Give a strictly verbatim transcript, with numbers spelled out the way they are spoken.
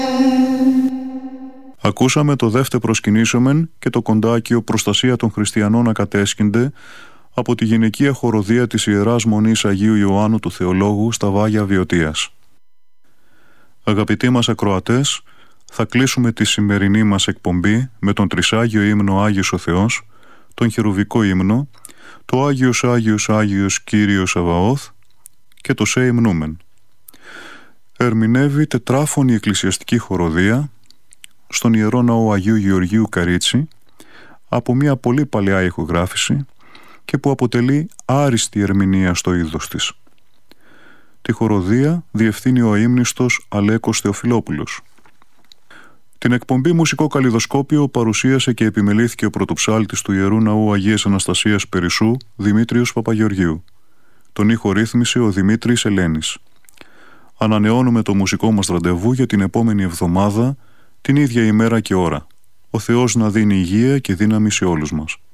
Ακούσαμε το δεύτε προσκυνήσομεν και το κοντάκιο «Προστασία των χριστιανών ακατέσχυνται» από τη γυναικεία χοροδία της Ιεράς Μονής Αγίου Ιωάννου του Θεολόγου στα Βάγια Βιωτίας. Αγαπητοί μας ακροατές, θα κλείσουμε τη σημερινή μας εκπομπή με τον τρισάγιο ύμνο «Άγιος ο Θεός», τον χερουβικό ύμνο, το «Άγιος, Άγιος, Άγιος Κύριος Σαβαώθ» και το «Σε υμνούμεν». Ερμηνεύει τετράφωνη εκκλησιαστική χοροδία στον Ιερό Ναό Αγίου Γεωργίου Καρίτσι από μια πολύ παλαιά ηχογράφηση και που αποτελεί άριστη ερμηνεία στο είδος της. Τη χοροδία διευθύνει ο αείμνηστος Αλέκος Θεοφιλόπουλος. Την εκπομπή Μουσικό Καλλιδοσκόπιο παρουσίασε και επιμελήθηκε ο πρωτοψάλτης του Ιερού Ναού Αγίας Αναστασίας Περισσού, Δημήτριος Παπαγεωργίου. Τον ήχο ρύθμισε ο Δημήτρης Ελένης. Ανανεώνουμε το μουσικό μας ραντεβού για την επόμενη εβδομάδα, την ίδια ημέρα και ώρα. Ο Θεός να δίνει υγεία και δύναμη σε όλους μας.